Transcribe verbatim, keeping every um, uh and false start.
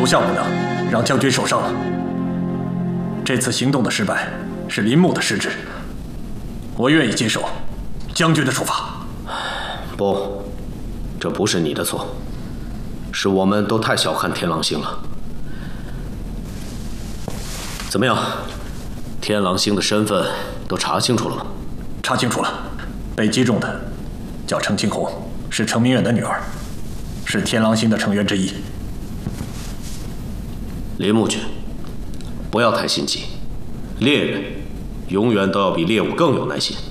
下无能，让将军受伤了。这次行动的失败是林木的失职，我愿意接受将军的处罚。 不，这不是你的错，是我们都太小看天狼星了。怎么样，天狼星的身份都查清楚了吗？ 查清楚了，被击中的叫程青红，是程明远的女儿，是天狼星的成员之一。 林木君，不要太心急，猎人永远都要比猎物更有耐心。